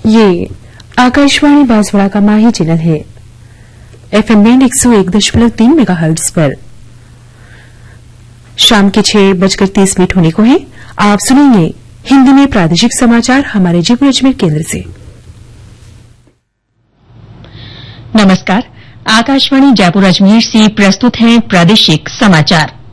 ये आकाशवाणी बांसवाड़ा का माही चैनल है। FM बैंड 101.3 मेगाहर्ट्ज पर शाम के 6:30 होने को है। आप सुनेंगे हिंदी में प्रादेशिक समाचार हमारे जयपुर अजमेर केंद्र से। नमस्कार, आकाशवाणी जयपुर अजमेर से प्रस्तुत हैं प्रादेशिक समाचार।